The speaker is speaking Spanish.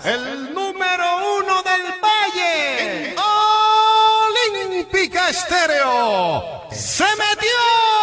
el número 1 del Valle, Olímpica Estéreo, se metió.